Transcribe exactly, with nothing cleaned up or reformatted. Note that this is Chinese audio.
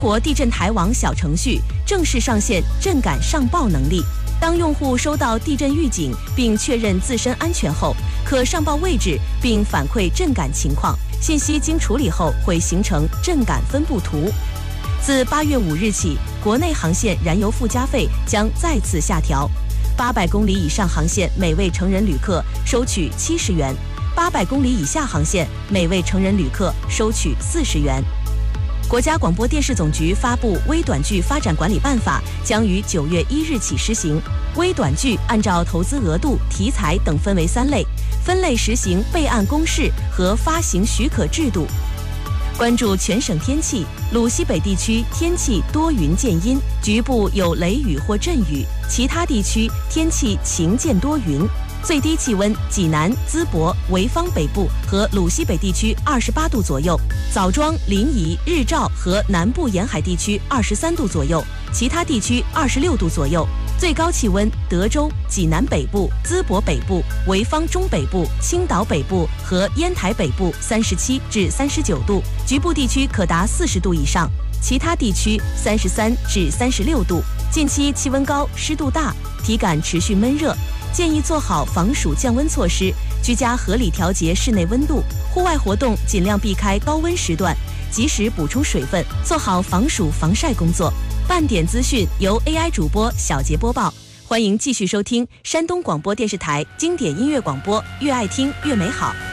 国地震台网小程序正式上线震感上报能力。当用户收到地震预警并确认自身安全后，可上报位置并反馈震感情况。信息经处理后会形成震感分布图。自八月五日起，国内航线燃油附加费将再次下调。八百公里以上航线每位成人旅客收取七十元，八百公里以下航线每位成人旅客收取四十元。国家广播电视总局发布《微短剧发展管理办法》，将于九月一日起施行。微短剧按照投资额度、题材等分为三类，分类实行备案公示和发行许可制度。关注全省天气，鲁西北地区天气多云见阴，局部有雷雨或阵雨，其他地区天气晴见多云。最低气温，济南、淄博、潍坊北部和鲁西北地区二十八度左右，枣庄、临沂、日照和南部沿海地区二十三度左右，其他地区二十六度左右。最高气温，德州、济南北部、淄博北部、潍坊中北部、青岛北部和烟台北部三十七至三十九度，局部地区可达四十度以上，其他地区三十三至三十六度。近期气温高，湿度大，体感持续闷热，建议做好防暑降温措施，居家合理调节室内温度，户外活动尽量避开高温时段，及时补充水分，做好防暑防晒工作。半点资讯由 A I 主播小杰播报，欢迎继续收听山东广播电视台经典音乐广播，越爱听越美好。